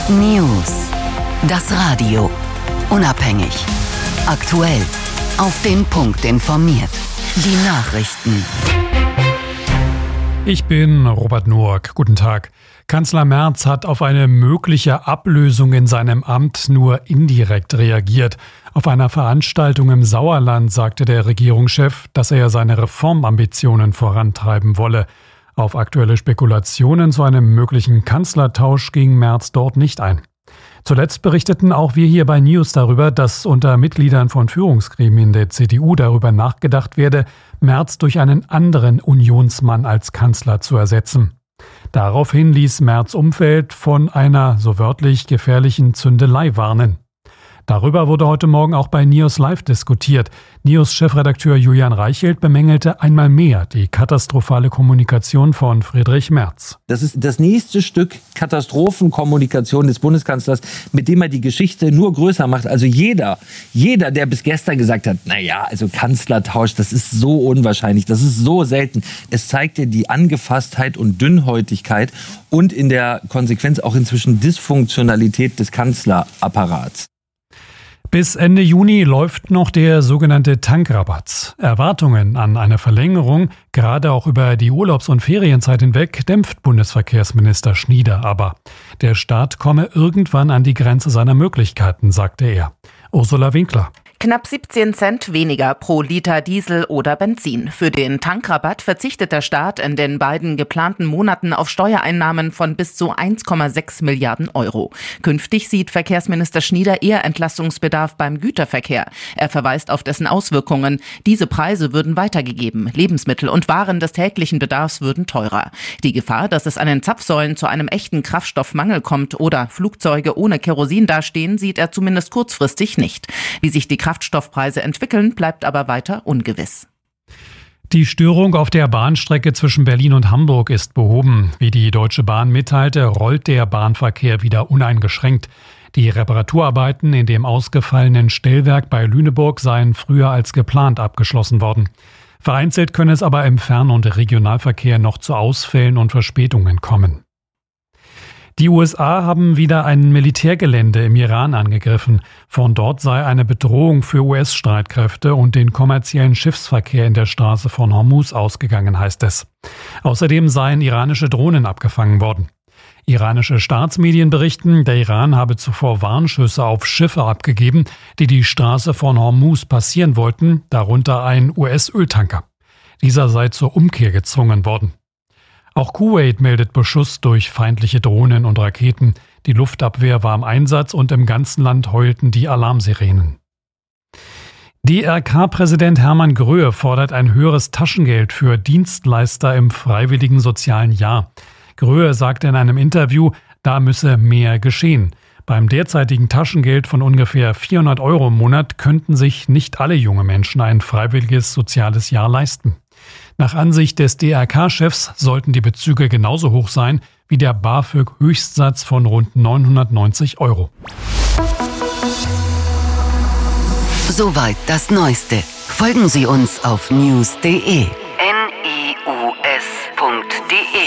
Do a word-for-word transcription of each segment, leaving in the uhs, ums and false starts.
News. Das Radio. Unabhängig. Aktuell. Auf den Punkt informiert. Die Nachrichten. Ich bin Robert Noack. Guten Tag. Kanzler Merz hat auf eine mögliche Ablösung in seinem Amt nur indirekt reagiert. Auf einer Veranstaltung im Sauerland sagte der Regierungschef, dass er seine Reformambitionen vorantreiben wolle. Auf aktuelle Spekulationen zu einem möglichen Kanzlertausch ging Merz dort nicht ein. Zuletzt berichteten auch wir hier bei News darüber, dass unter Mitgliedern von Führungsgremien der C D U darüber nachgedacht werde, Merz durch einen anderen Unionsmann als Kanzler zu ersetzen. Daraufhin ließ Merz' Umfeld von einer, so wörtlich, gefährlichen Zündelei warnen. Darüber wurde heute Morgen auch bei News Live diskutiert. News-Chefredakteur Julian Reichelt bemängelte einmal mehr die katastrophale Kommunikation von Friedrich Merz. Das ist das nächste Stück Katastrophenkommunikation des Bundeskanzlers, mit dem er die Geschichte nur größer macht. Also jeder, jeder, der bis gestern gesagt hat, naja, also Kanzlertausch, das ist so unwahrscheinlich, das ist so selten. Es zeigte die Angefasstheit und Dünnhäutigkeit und in der Konsequenz auch inzwischen Dysfunktionalität des Kanzlerapparats. Bis Ende Juni läuft noch der sogenannte Tankrabatt. Erwartungen an eine Verlängerung, gerade auch über die Urlaubs- und Ferienzeit hinweg, dämpft Bundesverkehrsminister Schnieder aber. Der Staat komme irgendwann an die Grenze seiner Möglichkeiten, sagte er. Ursula Winkler. Knapp siebzehn Cent weniger pro Liter Diesel oder Benzin. Für den Tankrabatt verzichtet der Staat in den beiden geplanten Monaten auf Steuereinnahmen von bis zu eins Komma sechs Milliarden Euro. Künftig sieht Verkehrsminister Schnieder eher Entlastungsbedarf beim Güterverkehr. Er verweist auf dessen Auswirkungen. Diese Preise würden weitergegeben. Lebensmittel und Waren des täglichen Bedarfs würden teurer. Die Gefahr, dass es an den Zapfsäulen zu einem echten Kraftstoffmangel kommt oder Flugzeuge ohne Kerosin dastehen, sieht er zumindest kurzfristig nicht. Wie sich die Kraftstoffpreise entwickeln, bleibt aber weiter ungewiss. Die Störung auf der Bahnstrecke zwischen Berlin und Hamburg ist behoben. Wie die Deutsche Bahn mitteilte, rollt der Bahnverkehr wieder uneingeschränkt. Die Reparaturarbeiten in dem ausgefallenen Stellwerk bei Lüneburg seien früher als geplant abgeschlossen worden. Vereinzelt könne es aber im Fern- und Regionalverkehr noch zu Ausfällen und Verspätungen kommen. Die U S A haben wieder ein Militärgelände im Iran angegriffen. Von dort sei eine Bedrohung für U S-Streitkräfte und den kommerziellen Schiffsverkehr in der Straße von Hormuz ausgegangen, heißt es. Außerdem seien iranische Drohnen abgefangen worden. Iranische Staatsmedien berichten, der Iran habe zuvor Warnschüsse auf Schiffe abgegeben, die die Straße von Hormuz passieren wollten, darunter ein U S-Öltanker. Dieser sei zur Umkehr gezwungen worden. Auch Kuwait meldet Beschuss durch feindliche Drohnen und Raketen. Die Luftabwehr war im Einsatz und im ganzen Land heulten die Alarmsirenen. D R K-Präsident Hermann Gröhe fordert ein höheres Taschengeld für Dienstleister im freiwilligen sozialen Jahr. Gröhe sagte in einem Interview, da müsse mehr geschehen. Beim derzeitigen Taschengeld von ungefähr vierhundert Euro im Monat könnten sich nicht alle junge Menschen ein freiwilliges soziales Jahr leisten. Nach Ansicht des D R K-Chefs sollten die Bezüge genauso hoch sein wie der BAföG-Höchstsatz von rund neunhundertneunzig Euro. Soweit das Neueste. Folgen Sie uns auf news punkt de. N I U S punkt de.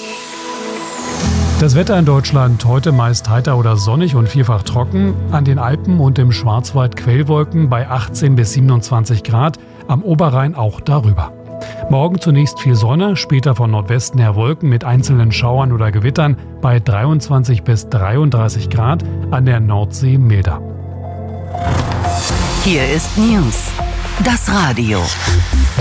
Das Wetter in Deutschland heute meist heiter oder sonnig und vielfach trocken. An den Alpen und im Schwarzwald Quellwolken bei achtzehn bis siebenundzwanzig Grad, am Oberrhein auch darüber. Morgen zunächst viel Sonne, später von Nordwesten her Wolken mit einzelnen Schauern oder Gewittern bei dreiundzwanzig bis dreiunddreißig Grad, an der Nordsee milder. Hier ist News. Das Radio.